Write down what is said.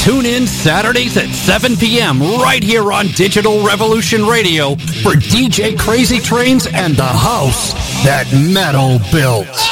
Tune in Saturdays at 7 p.m. right here on Digital Revolution Radio for DJ Crazy Trains and the house that metal built.